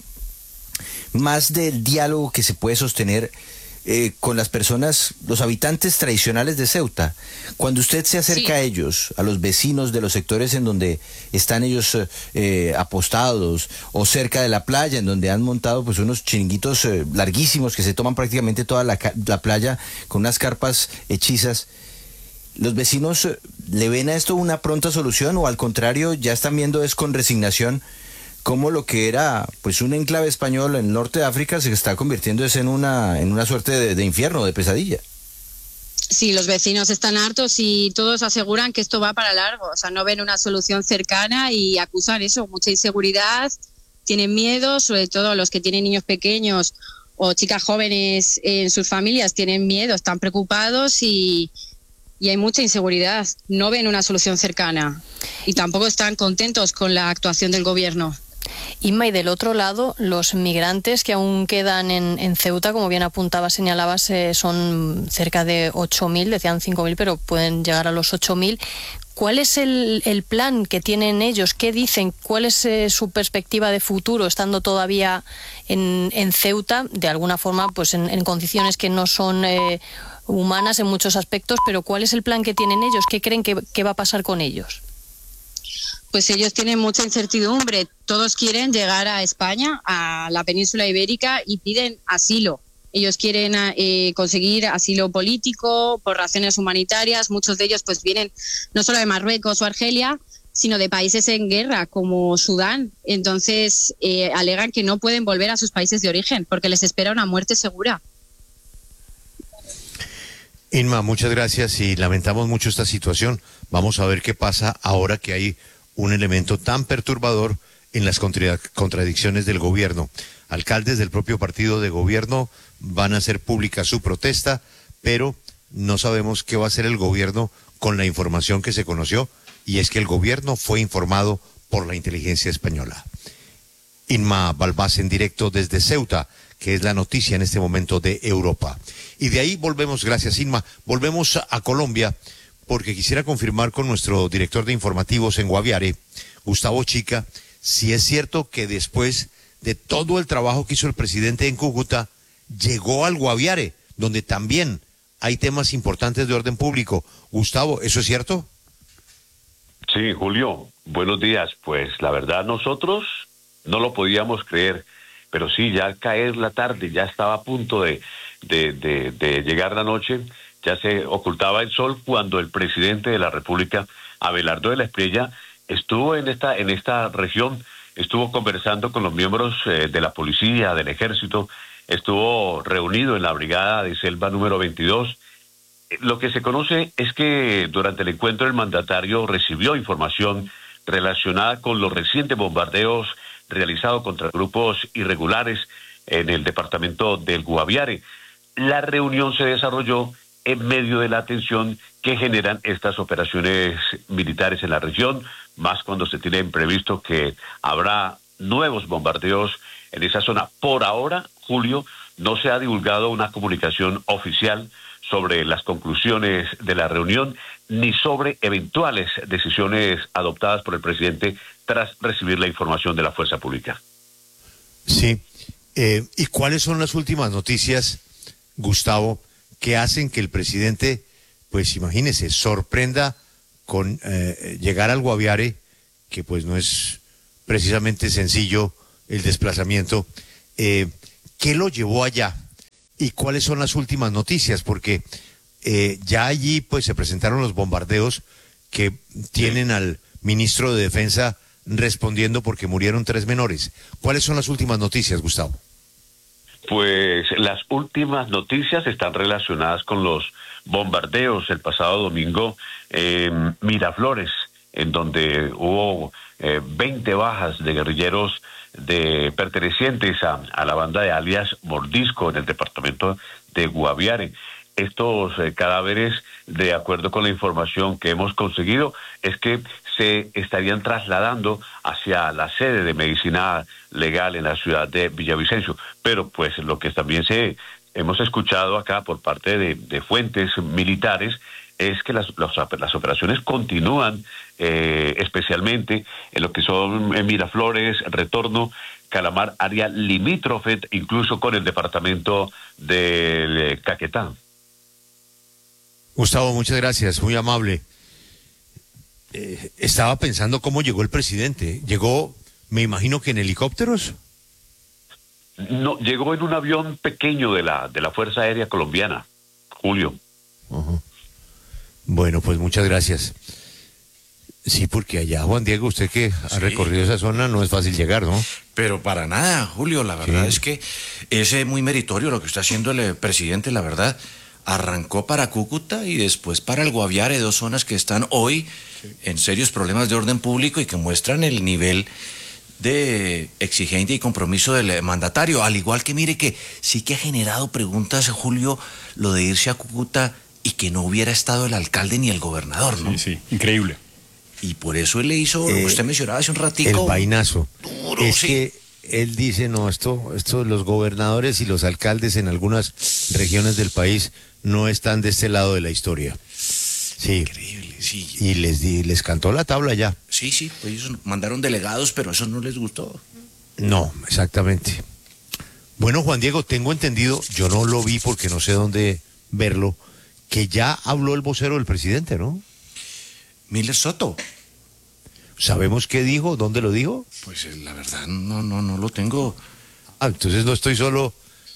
más del diálogo que se puede sostener con las personas, los habitantes tradicionales de Ceuta. Cuando usted se acerca a ellos, a los vecinos de los sectores en donde están ellos apostados, o cerca de la playa, en donde han montado pues unos chiringuitos larguísimos que se toman prácticamente toda la playa con unas carpas hechizas, ¿los vecinos le ven a esto una pronta solución, o al contrario ya están viendo es con resignación cómo lo que era pues un enclave español en el norte de África se está convirtiendo en una suerte de infierno, de pesadilla? Sí, los vecinos están hartos y todos aseguran que esto va para largo. O sea, no ven una solución cercana y acusan eso, mucha inseguridad, tienen miedo, sobre todo los que tienen niños pequeños o chicas jóvenes en sus familias tienen miedo, están preocupados y hay mucha inseguridad. No ven una solución cercana y tampoco están contentos con la actuación del gobierno. Inma, y del otro lado, los migrantes que aún quedan en Ceuta, como bien apuntabas, señalabas, son cerca de 8.000, decían 5.000, pero pueden llegar a los 8.000. ¿Cuál es el plan que tienen ellos? ¿Qué dicen? ¿Cuál es su perspectiva de futuro, estando todavía en Ceuta, de alguna forma pues en condiciones que no son humanas en muchos aspectos, pero cuál es el plan que tienen ellos? ¿Qué creen que va a pasar con ellos? Pues ellos tienen mucha incertidumbre. Todos quieren llegar a España, a la península ibérica, y piden asilo. Ellos quieren conseguir asilo político por razones humanitarias. Muchos de ellos pues vienen no solo de Marruecos o Argelia, sino de países en guerra como Sudán. Entonces alegan que no pueden volver a sus países de origen porque les espera una muerte segura. Inma, muchas gracias y lamentamos mucho esta situación. Vamos a ver qué pasa ahora que hay un elemento tan perturbador en las contradicciones del gobierno. Alcaldes del propio partido de gobierno van a hacer pública su protesta, pero no sabemos qué va a hacer el gobierno con la información que se conoció, y es que el gobierno fue informado por la inteligencia española. Inma Balbás en directo desde Ceuta, que es la noticia en este momento de Europa. Y de ahí volvemos, gracias Inma, volvemos a Colombia, porque quisiera confirmar con nuestro director de informativos en Guaviare, Gustavo Chica, si es cierto que después de todo el trabajo que hizo el presidente en Cúcuta, llegó al Guaviare, donde también hay temas importantes de orden público. Gustavo, ¿eso es cierto? Sí, Julio, buenos días. Pues la verdad nosotros no lo podíamos creer, pero sí, ya al caer la tarde, ya estaba a punto de llegar la noche, ya se ocultaba el sol cuando el presidente de la República, Abelardo de la Espriella, estuvo en esta región, estuvo conversando con los miembros de la policía, del ejército, estuvo reunido en la brigada de selva número 22. Lo que se conoce es que durante el encuentro el mandatario recibió información relacionada con los recientes bombardeos realizados contra grupos irregulares en el departamento del Guaviare. La reunión se desarrolló en medio de la tensión que generan estas operaciones militares en la región, más cuando se tiene previsto que habrá nuevos bombardeos en esa zona. Por ahora, Julio, no se ha divulgado una comunicación oficial sobre las conclusiones de la reunión, ni sobre eventuales decisiones adoptadas por el presidente tras recibir la información de la fuerza pública. Sí. ¿Y cuáles son las últimas noticias, Gustavo, que hacen que el presidente, pues imagínese, sorprenda con llegar al Guaviare, que pues no es precisamente sencillo el desplazamiento? ¿Qué lo llevó allá? ¿Y cuáles son las últimas noticias? Porque ya allí pues se presentaron los bombardeos que tienen al ministro de Defensa respondiendo porque murieron 3 menores. ¿Cuáles son las últimas noticias, Gustavo? Pues las últimas noticias están relacionadas con los bombardeos el pasado domingo en Miraflores, en donde hubo 20 bajas de guerrilleros pertenecientes a la banda de alias Mordisco en el departamento de Guaviare. Estos cadáveres, de acuerdo con la información que hemos conseguido, es que se estarían trasladando hacia la sede de medicina legal en la ciudad de Villavicencio. Pero pues lo que también hemos escuchado acá por parte de fuentes militares es que las operaciones continúan, especialmente en lo que son Miraflores, Retorno, Calamar, área limítrofe, incluso con el departamento del Caquetá. Gustavo, muchas gracias, muy amable. Estaba pensando cómo llegó el presidente. ¿Llegó, me imagino que en helicópteros? No, llegó en un avión pequeño de la Fuerza Aérea Colombiana, Julio. Uh-huh. Bueno, pues muchas gracias. Sí, porque allá, Juan Diego, usted que ha recorrido esa zona, no es fácil llegar, ¿no? Pero para nada, Julio, la verdad es que es muy meritorio lo que está haciendo el presidente, la verdad. Arrancó para Cúcuta y después para el Guaviare, 2 zonas que están hoy en serios problemas de orden público y que muestran el nivel de exigencia y compromiso del mandatario. Al igual que mire que sí que ha generado preguntas, Julio, lo de irse a Cúcuta y que no hubiera estado el alcalde ni el gobernador, ¿no? Sí, increíble. Y por eso él le hizo, lo que usted mencionaba hace un ratico, el vainazo. Duro, es que él dice, no, esto los gobernadores y los alcaldes en algunas regiones del país no están de este lado de la historia. Sí. Increíble, sí. Y les cantó la tabla ya. Sí, pues ellos mandaron delegados, pero eso no les gustó. No, exactamente. Bueno, Juan Diego, tengo entendido, yo no lo vi porque no sé dónde verlo, que ya habló el vocero del presidente, ¿no? Miller Soto. ¿Sabemos qué dijo? ¿Dónde lo dijo? Pues la verdad no lo tengo. Entonces no estoy solo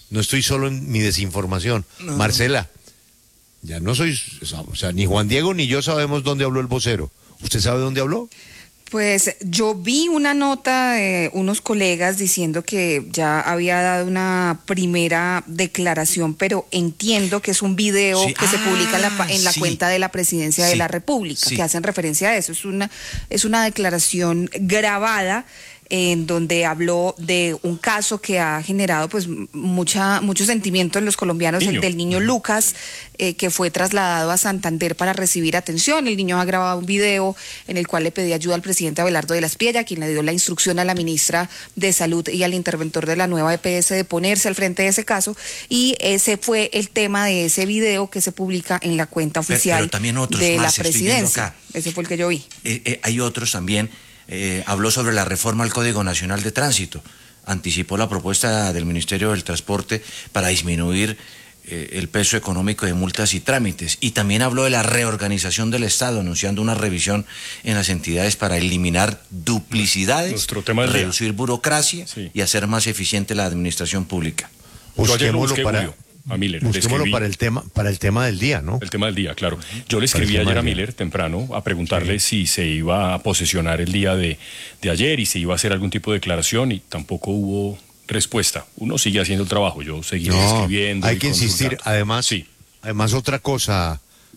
en mi desinformación. No. Marcela, ya no soy, o sea, ni Juan Diego ni yo sabemos dónde habló el vocero. ¿Usted sabe dónde habló? Pues yo vi una nota de unos colegas diciendo que ya había dado una primera declaración, pero entiendo que es un video que se publica en la cuenta de la Presidencia de la República, que hacen referencia a eso. Es una declaración grabada en donde habló de un caso que ha generado pues mucho sentimiento en los colombianos, el del niño Lucas, que fue trasladado a Santander para recibir atención. El niño ha grabado un video en el cual le pedía ayuda al presidente Abelardo de la Espriella, quien le dio la instrucción a la ministra de Salud y al interventor de la nueva EPS de ponerse al frente de ese caso, y ese fue el tema de ese video que se publica en la cuenta oficial pero también otros de más, la Presidencia. Ese fue el que yo vi. Hay otros también. Habló sobre la reforma al Código Nacional de Tránsito, anticipó la propuesta del Ministerio del Transporte para disminuir el peso económico de multas y trámites, y también habló de la reorganización del Estado, anunciando una revisión en las entidades para eliminar duplicidades, reducir burocracia y hacer más eficiente la administración pública. Busquémoslo a Miller. Busquémoslo para el tema del día, ¿no? El tema del día, claro. Yo le escribí ayer a Miller temprano a preguntarle si se iba a posesionar el día de ayer y si iba a hacer algún tipo de declaración, y tampoco hubo respuesta. Uno sigue haciendo el trabajo, yo seguiré escribiendo. Hay que insistir, además otra cosa,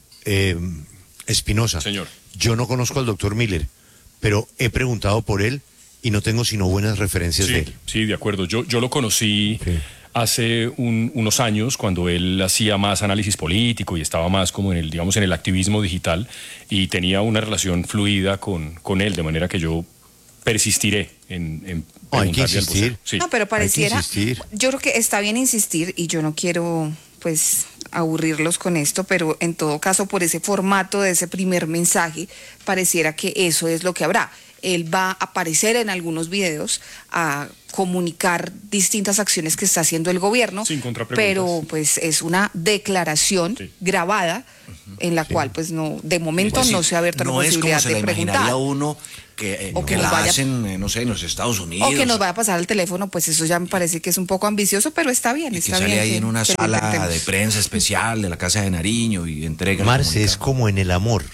Espinosa. Señor. Yo no conozco al doctor Miller, pero he preguntado por él y no tengo sino buenas referencias de él. Sí, de acuerdo. Yo lo conocí hace unos años, cuando él hacía más análisis político y estaba más como en el activismo digital, y tenía una relación fluida con él, de manera que yo persistiré en hay que insistir. Sí. No, pero pareciera, yo creo que está bien insistir, y yo no quiero pues aburrirlos con esto, pero en todo caso, por ese formato de ese primer mensaje, pareciera que eso es lo que habrá. Él va a aparecer en algunos videos a comunicar distintas acciones que está haciendo el gobierno, sin contrapreguntas, pero pues es una declaración grabada en la cual pues no, de momento pues sí, no se ha abierto la posibilidad de preguntar. No es como se la imaginaría uno que nos la vaya, hacen, no sé, en los Estados Unidos. O que nos vaya a pasar el teléfono, pues eso ya me parece que es un poco ambicioso, pero está bien. Y está que sale bien ahí que, en una que sala de prensa especial de la Casa de Nariño y entrega. Marce, es como en el amor.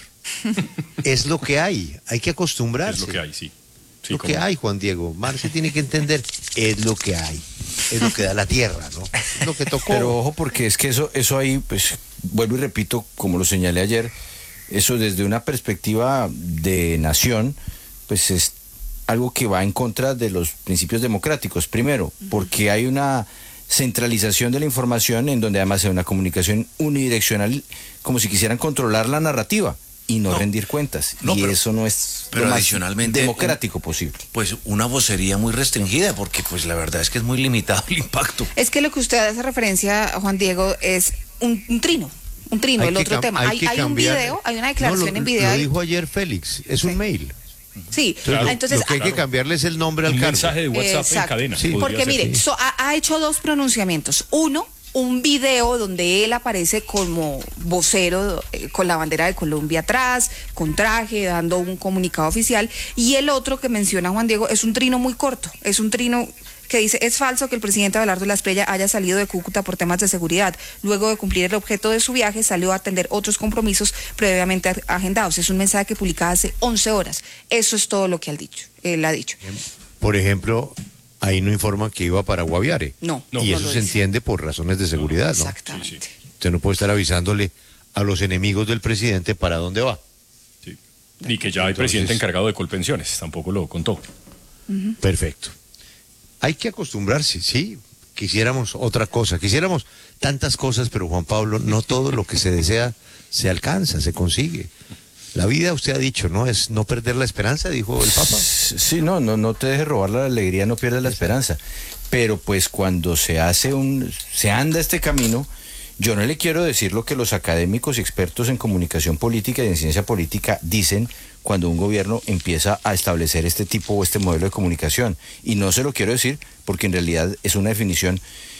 Es lo que hay que acostumbrarse. Es lo que hay, sí. Lo que hay, Juan Diego. Marce tiene que entender, es lo que hay. Es lo que da la tierra, ¿no? Es lo que tocó. Pero ojo, porque es que eso ahí, pues, vuelvo y repito, como lo señalé ayer, eso desde una perspectiva de nación, pues es algo que va en contra de los principios democráticos. Primero, porque hay una centralización de la información en donde además hay una comunicación unidireccional, como si quisieran controlar la narrativa y no rendir cuentas. Y eso no es pero lo más adicionalmente democrático posible. Pues una vocería muy restringida, porque pues la verdad es que es muy limitado el impacto. Es que lo que usted hace referencia, Juan Diego, es un trino. El otro tema. Hay un video, hay una declaración en video. Lo dijo ayer Félix, es un mail. Sí, entonces lo que hay que cambiarle es el nombre al cargo. Un mensaje de WhatsApp en cadena. Sí. Porque mire, ha hecho dos pronunciamientos. Uno, un video donde él aparece como vocero con la bandera de Colombia atrás, con traje, dando un comunicado oficial. Y el otro que menciona Juan Diego es un trino muy corto, es un trino que dice: es falso que el presidente Abelardo Lasprilla haya salido de Cúcuta por temas de seguridad. Luego de cumplir el objeto de su viaje, salió a atender otros compromisos previamente agendados. Es un mensaje que publica hace 11 horas. Eso es todo lo que él ha dicho. Por ejemplo, ahí no informa que iba para Guaviare. No. Y eso se entiende por razones de seguridad, ¿no? Exactamente. Sí. Usted no puede estar avisándole a los enemigos del presidente para dónde va. Sí. Ni que ya hay presidente encargado de Colpensiones, tampoco lo contó. Perfecto. Hay que acostumbrarse, sí. Quisiéramos otra cosa, quisiéramos tantas cosas, pero Juan Pablo, no todo lo que se desea se alcanza, se consigue. La vida, usted ha dicho, ¿no? Es no perder la esperanza, dijo el Papa. Sí, no te dejes robar la alegría, no pierdas la esperanza. Pero pues cuando se anda este camino, yo no le quiero decir lo que los académicos y expertos en comunicación política y en ciencia política dicen cuando un gobierno empieza a establecer este tipo o este modelo de comunicación. Y no se lo quiero decir porque en realidad es una definición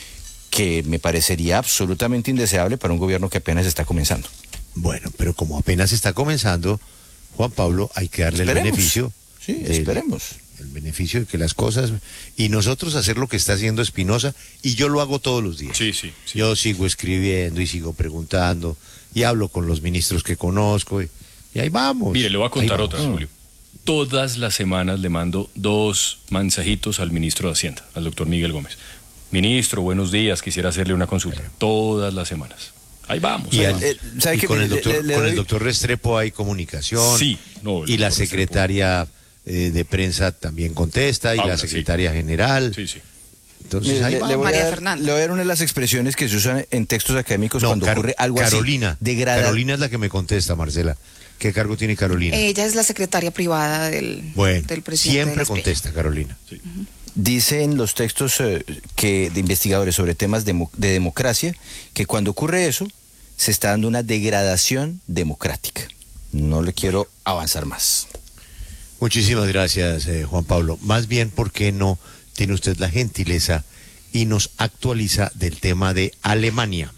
que me parecería absolutamente indeseable para un gobierno que apenas está comenzando. Bueno, pero como apenas está comenzando, Juan Pablo, hay que darle el beneficio. Sí, esperemos. El beneficio de que las cosas... Y nosotros hacer lo que está haciendo Espinosa, y yo lo hago todos los días. Sí. Yo sigo escribiendo y sigo preguntando, y hablo con los ministros que conozco, y ahí vamos. Mire, le voy a contar otra, Julio. Todas las semanas le mando 2 mensajitos al ministro de Hacienda, al doctor Miguel Gómez. Ministro, buenos días, quisiera hacerle una consulta. Todas las semanas. Ahí vamos. Y con el doctor Restrepo hay comunicación. Sí. Y la secretaria de prensa también contesta, y la secretaria general. Sí. Entonces, le voy a dar una de las expresiones que se usan en textos académicos cuando ocurre algo así. Carolina es la que me contesta, Marcela. ¿Qué cargo tiene Carolina? Ella es la secretaria privada del presidente. Siempre contesta Carolina. Sí. Dice en los textos de investigadores sobre temas de democracia que cuando ocurre eso se está dando una degradación democrática. No le quiero avanzar más. Muchísimas gracias, Juan Pablo. Más bien, ¿por qué no tiene usted la gentileza y nos actualiza del tema de Alemania?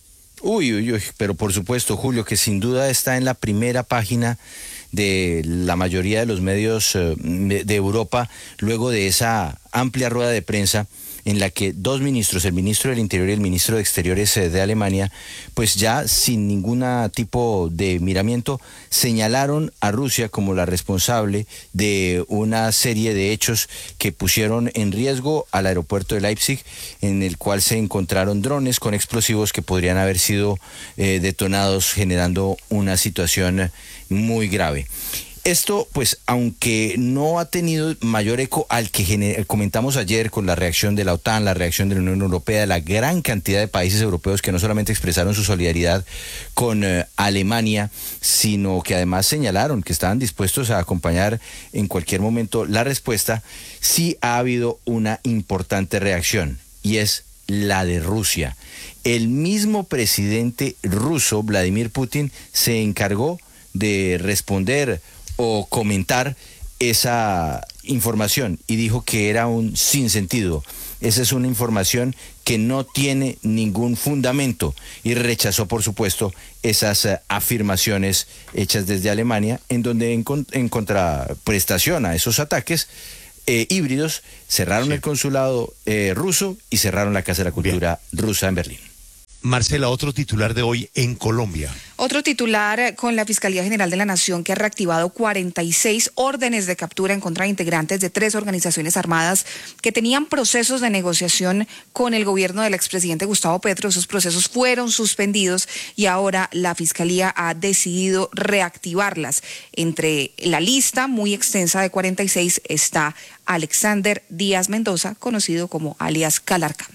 Uy, pero por supuesto, Julio, que sin duda está en la primera página de la mayoría de los medios de Europa, luego de esa amplia rueda de prensa en la que 2 ministros, el ministro del Interior y el ministro de Exteriores de Alemania, pues ya sin ningún tipo de miramiento, señalaron a Rusia como la responsable de una serie de hechos que pusieron en riesgo al aeropuerto de Leipzig, en el cual se encontraron drones con explosivos que podrían haber sido detonados, generando una situación muy grave. Esto, pues, aunque no ha tenido mayor eco al que comentamos ayer con la reacción de la OTAN, la reacción de la Unión Europea, de la gran cantidad de países europeos que no solamente expresaron su solidaridad con Alemania, sino que además señalaron que estaban dispuestos a acompañar en cualquier momento la respuesta, sí ha habido una importante reacción, y es la de Rusia. El mismo presidente ruso, Vladimir Putin, se encargó de responder o comentar esa información y dijo que era un sinsentido. Esa es una información que no tiene ningún fundamento y rechazó, por supuesto, esas afirmaciones hechas desde Alemania, en donde en contraprestación a esos ataques híbridos cerraron el consulado ruso y cerraron la Casa de la Cultura rusa en Berlín. Marcela, otro titular de hoy en Colombia. Otro titular con la Fiscalía General de la Nación, que ha reactivado 46 órdenes de captura en contra de integrantes de 3 organizaciones armadas que tenían procesos de negociación con el gobierno del expresidente Gustavo Petro. Esos procesos fueron suspendidos y ahora la Fiscalía ha decidido reactivarlas. Entre la lista muy extensa de 46 está Alexander Díaz Mendoza, conocido como alias Calarca.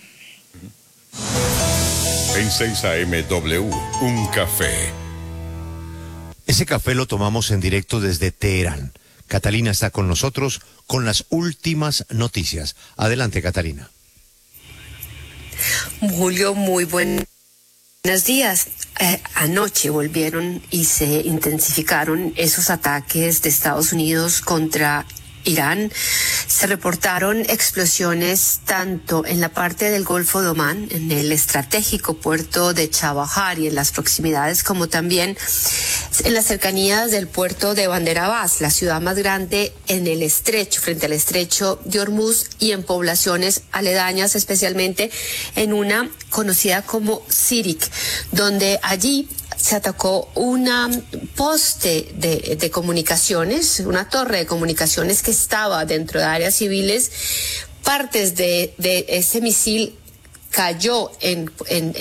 En 6 AM-W, un café. Ese café lo tomamos en directo desde Teherán. Catalina está con nosotros con las últimas noticias. Adelante, Catalina. Julio, muy buenos días. Anoche volvieron y se intensificaron esos ataques de Estados Unidos contra Irán. Se reportaron explosiones tanto en la parte del Golfo de Omán, en el estratégico puerto de Chabahar y en las proximidades, como también en las cercanías del puerto de Bandar Abbas, la ciudad más grande en el estrecho, frente al estrecho de Hormuz, y en poblaciones aledañas, especialmente en una conocida como Sirik, donde allí se atacó una poste de comunicaciones, una torre de comunicaciones que estaba dentro de áreas civiles. Partes de ese misil cayó en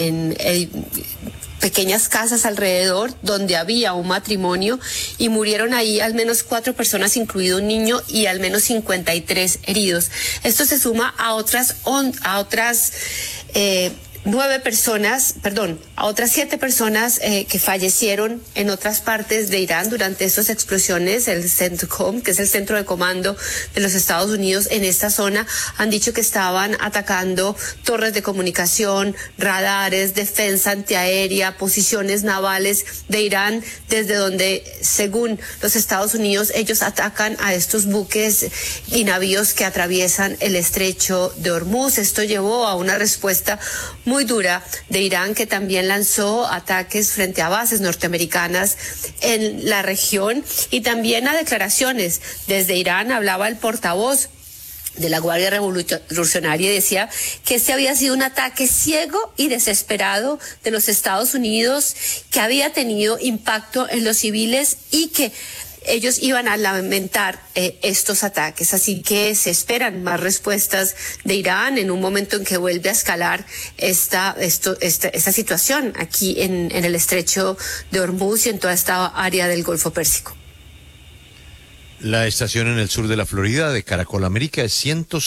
pequeñas casas alrededor donde había un matrimonio y murieron ahí al menos 4 personas, incluido un niño, y al menos 53 heridos. Esto se suma a otras 7 personas que fallecieron en otras partes de Irán durante estas explosiones. El CENTCOM, que es el centro de comando de los Estados Unidos en esta zona, han dicho que estaban atacando torres de comunicación, radares, defensa antiaérea, posiciones navales de Irán, desde donde, según los Estados Unidos, ellos atacan a estos buques y navíos que atraviesan el estrecho de Hormuz. Esto llevó a una respuesta muy dura de Irán, que también lanzó ataques frente a bases norteamericanas en la región, y también a declaraciones. Desde Irán hablaba el portavoz de la Guardia Revolucionaria y decía que este había sido un ataque ciego y desesperado de los Estados Unidos, que había tenido impacto en los civiles y que ellos iban a lamentar estos ataques. Así que se esperan más respuestas de Irán en un momento en que vuelve a escalar esta situación aquí en el estrecho de Hormuz y en toda esta área del Golfo Pérsico. La estación en el sur de la Florida de Caracol América es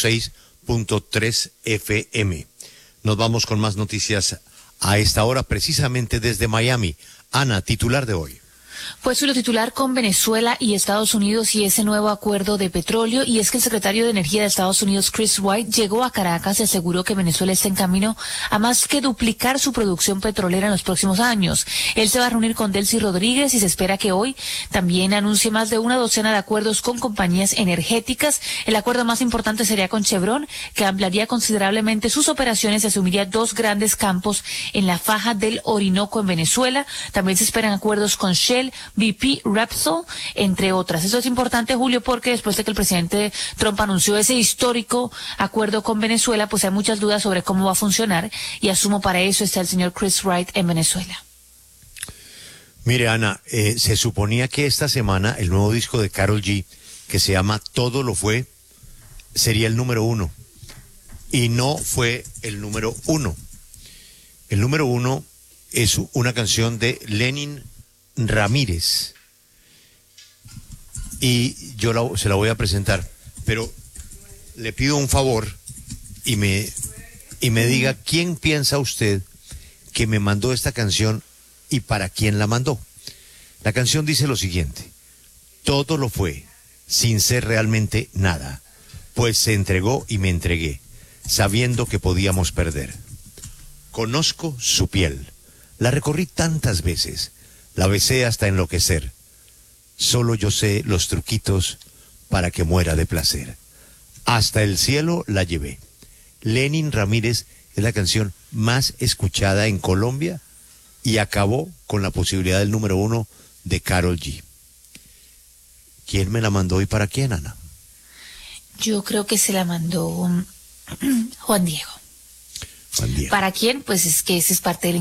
106.3 FM. Nos vamos con más noticias a esta hora, precisamente desde Miami. Ana, titular de hoy. Pues lo titular con Venezuela y Estados Unidos y ese nuevo acuerdo de petróleo, y es que el secretario de Energía de Estados Unidos, Chris White, llegó a Caracas y aseguró que Venezuela está en camino a más que duplicar su producción petrolera en los próximos años. Él se va a reunir con Delcy Rodríguez y se espera que hoy también anuncie más de una docena de acuerdos con compañías energéticas. El acuerdo más importante sería con Chevron, que ampliaría considerablemente sus operaciones y asumiría 2 grandes campos en la faja del Orinoco en Venezuela. También se esperan acuerdos con Shell, BP, Repsol, entre otras. Eso es importante, Julio, porque después de que el presidente Trump anunció ese histórico acuerdo con Venezuela, pues hay muchas dudas sobre cómo va a funcionar, y asumo para eso está el señor Chris Wright en Venezuela. Mire, Ana, se suponía que esta semana el nuevo disco de Karol G, que se llama Todo lo Fue, sería el número 1. Y no fue el número 1. El número 1 es una canción de Lenin Ramírez. y yo se la voy a presentar, pero le pido un favor y me diga quién piensa usted que me mandó esta canción y para quién la mandó. La canción dice lo siguiente: todo lo fue, sin ser realmente nada, pues se entregó y me entregué, sabiendo que podíamos perder. Conozco su piel, la recorrí tantas veces, la besé hasta enloquecer. Solo yo sé los truquitos para que muera de placer. Hasta el cielo la llevé. Lenin Ramírez es la canción más escuchada en Colombia y acabó con la posibilidad del número 1 de Karol G. ¿Quién me la mandó y para quién, Ana? Yo creo que se la mandó Juan Diego. Juan Diego. ¿Para quién? Pues es que ese es parte del